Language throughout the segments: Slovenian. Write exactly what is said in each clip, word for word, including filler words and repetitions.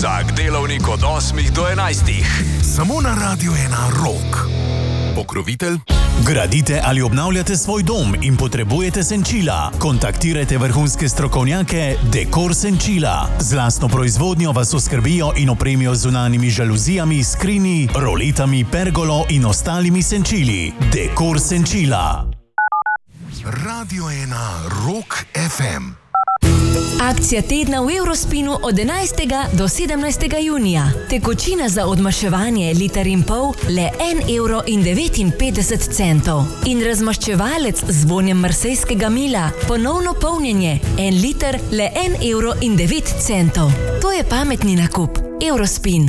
Vsak delovnik od osmih do enajstih. Samo na Radio ena Rock. Pokrovitelj? Gradite ali obnavljate svoj dom in potrebujete senčila? Kontaktirajte vrhunske strokovnjake Dekor Senčila. Z lastno proizvodnjo vas oskrbijo in opremijo z zunanjimi žaluzijami, skrini, roletami, pergolo in ostalimi senčili. Dekor Senčila. Radio ena Rock ef em. Akcija tedna v Eurospinu od enajstega do sedemnajstega junija. Tekočina za odmaševanje liter in pol le en evro in devetinpetdeset centov. In razmaščevalec z vonjem marsejskega mila. Ponovno polnjenje en liter le en evro in devet centov. To je pametni nakup. Eurospin.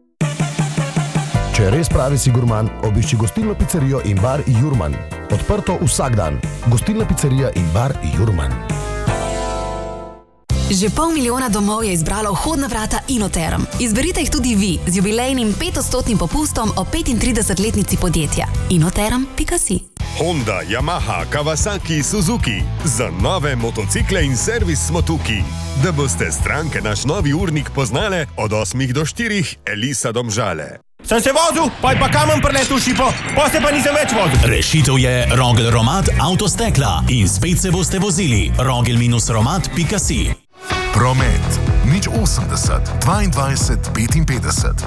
Če res pravi si gurman, obišči gostilno pizzerijo in bar Jurman. Odprto vsak dan. Gostilna pizzerija in bar Jurman. Že pol milijona domov je izbralo vhodna vrata Inoterm. Izberite jih tudi vi z jubilejnim petodstotnim popustom o petintridesetletnici podjetja. inoterm pika si. Honda, Yamaha, Kawasaki, Suzuki. Za nove motocikle in servis smo tukaj. Da boste stranke naš novi urnik poznale od osmih do štirih, Elisa Domžale. Sem se vozil, pa je pa kamen preletel v šipo, pa se pa nisem več vozil. Rešitev je Rogel Romat Avtostekla in spet se boste vozili. rogel romat pika si. Promet. Nič osemdeset, dvaindvajset, petinpetdeset.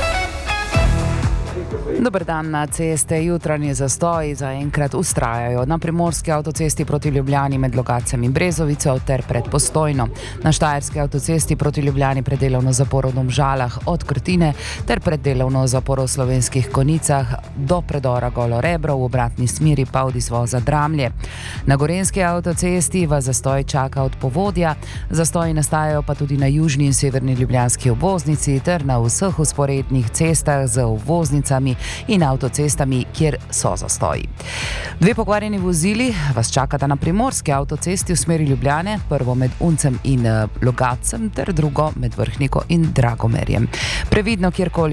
Dober dan. Na ceste jutranje zastoji zaenkrat vztrajajo na primorski avtocesti proti Ljubljani med lokacijami Brezovico ter pred Postojno, na štajerski avtocesti proti Ljubljani pred delovno zaporo v Domžalah od Krtine ter pred delovno zaporo v Slovenskih Konicah do predora Golo Rebro, v obratni smeri pa od izvoza Dramlje. Na gorenski avtocesti vas zastoj čaka od Povodja, zastoji nastajajo pa tudi na južni in severni ljubljanski obvoznici ter na vseh vzporednih cestah z obvoznicami in avtocestami, kjer so zastoji. Dve pokvarjeni vozili vas čakata na primorski avtocesti v smeri Ljubljane, prvo med Uncem in Logatcem ter drugo med Vrhniko in Dragomerjem. Previdno kjerkoli